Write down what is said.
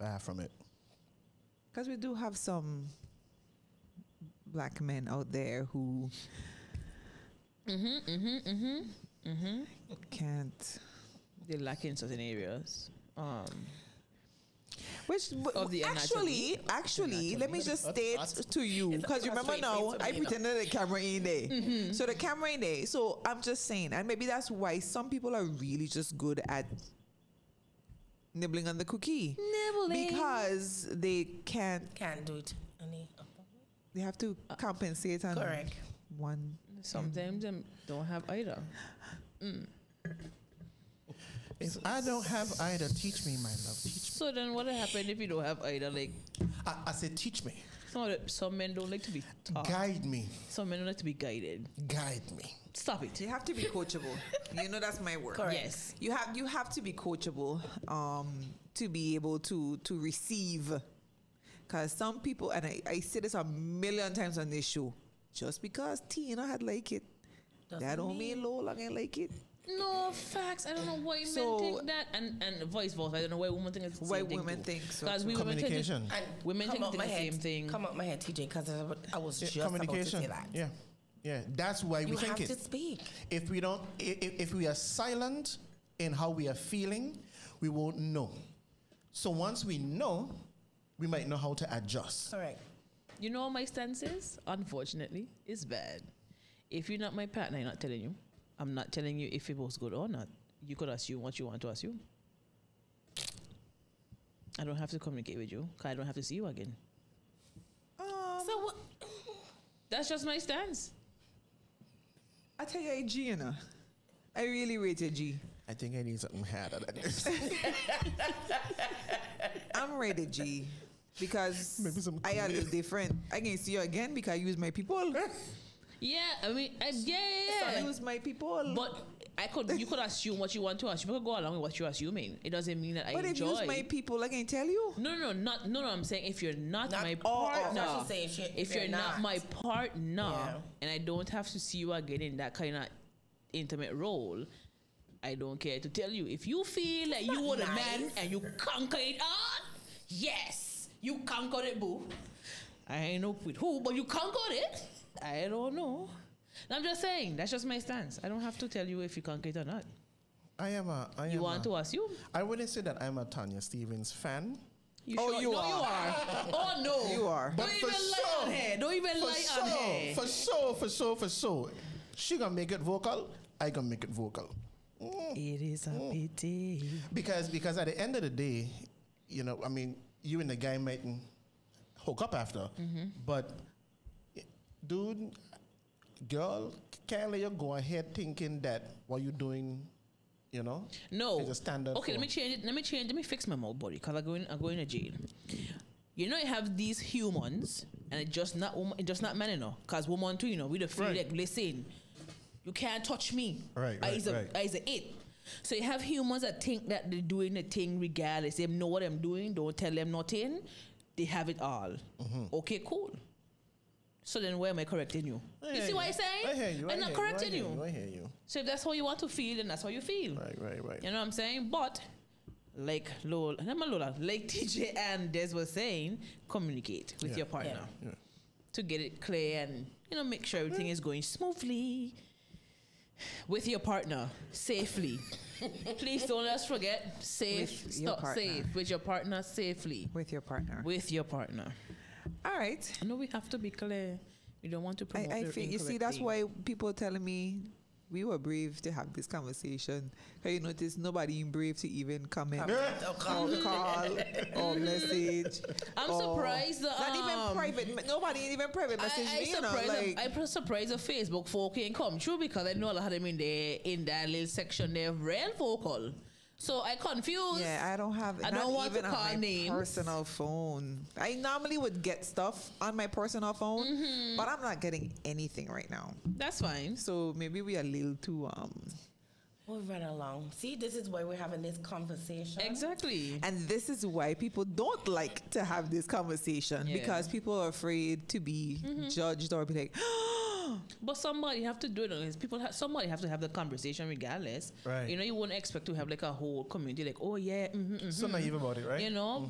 Far from it. Because we do have some black men out there who can't. They lack in certain areas. Which Of the actually, let me just state to you, because you remember now, I pretended the camera ain't there. So the camera ain't there. So I'm just saying, and maybe that's why some people are really just good at nibbling on the cookie. Nibbling. Because they can't do it. they have to compensate on Correct. one. Sometimes them don't have either. If I don't have either, teach me, my love. Teach me. So then what will happen if you don't have either? Like, I said, teach me. some men don't like to be taught. Guide me. Some men don't like to be guided. Guide me. Stop it. You have to be coachable. You know that's my word. Correct. Yes. You have to be coachable to be able to receive. Because some people, and I say this a million times on this show, just because Tina had like it, that don't mean Lola can like it. No, facts. I don't know why So- men think that, and vice versa. I don't know why women think it's the Why same thing women too. think so. Because we women think Communication. women Come think out it's my the head. same thing. Come out my head, TJ, because I was just about to Communication. say that. Yeah. Yeah. That's why we You think have to it. speak. If we don't, if we are silent in how we are feeling, we won't know. So once we know, we might know how to adjust. Correct. You know what my stance is? Unfortunately, it's bad. If you're not my partner, I'm not telling you. I'm not telling you if it was good or not. You could assume what you want to assume. I don't have to communicate with you because I don't have to see you again. So what? That's just my stance. I tell you, a G, you know. I really rate a G. I think I need something harder than this. I'm rated G because Maybe some I a Kool-Aid. little different. I can see you again because I use my people. Yeah, I mean, yeah. I use my people. But you could assume what you want to assume. You could go along with what you're assuming. It doesn't mean that I But if you enjoy. use my people, I can tell you. No, I'm saying if you're not my that's what partner, she's saying. if you're not my partner, Yeah. and I don't have to see you again in that kind of intimate role, I don't care to tell you. If you feel like you were the man nice. and you conquer it on, yes, you conquered it, boo. I ain't know with who, but you conquered it. I don't know. I'm just saying, that's just my stance. I don't have to tell you if you conquer it or not. You want to assume? I wouldn't say that I'm a Tanya Stevens fan. You Oh, sure? you No, are. you are. Oh, no. You are. Don't But even for lie sure. on her. Don't even lie on her. For sure. She gonna make it vocal. I gonna make it vocal. It is a pity. Because at the end of the day, you know, I mean, you and the guy might hook up after, but dude, girl, can't let you go ahead thinking that what you're doing, you know, No. is a standard. Okay, let me change it. Let me fix my mouth body because I'm going to jail. You know, you have these humans, and it's just not men, you know. Because women too, you know, we the feel Right. like, listen, you can't touch me. Right, I's right. a it. So you have humans that think that they're doing the thing regardless. They know what I'm doing. Don't tell them nothing. They have it all. Okay, cool. So then where am I correcting you? You see what I'm saying? I hear you. I'm not correcting you. I hear you. So if that's how you want to feel, then that's how you feel. Right. You know what I'm saying? But like like TJ and Des was saying, communicate with your partner Yeah. to get it clear and make sure everything is going smoothly with your partner safely. Please don't let's forget safe. With your partner. Safe with your partner safely. With your partner. With your partner. All right. I know we have to be clear. We don't want to promote. I the think you see incorrect that's thing. why people are telling me we were brave to have this conversation. Cause you notice nobody ain't brave to even comment or call or message. I'm or surprised. Not even private. Nobody even private message me. You know, like I'm surprised the Facebook folk ain't come true because I know a lot of them in that little section they're real vocal. So I confused. yeah, I don't have. I not don't want even to on call my names. personal phone. I normally would get stuff on my personal phone, but I'm not getting anything right now. That's fine. So maybe we are a little too We'll run along. See, this is why we're having this conversation. Exactly. And this is why people don't like to have this conversation Yeah. because people are afraid to be judged or be like, But somebody have to do it. Somebody have to have the conversation regardless. Right. You know, you wouldn't expect to have like a whole community like, oh yeah, So naive about it, right? You know,